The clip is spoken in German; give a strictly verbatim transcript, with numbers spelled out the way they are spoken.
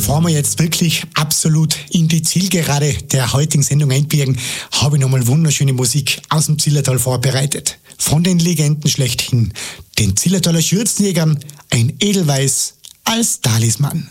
bevor wir jetzt wirklich absolut in die Zielgerade der heutigen Sendung einbiegen, habe ich nochmal wunderschöne Musik aus dem Zillertal vorbereitet. Von den Legenden schlechthin, den Zillertaler Schürzenjägern, ein Edelweiß als Talisman.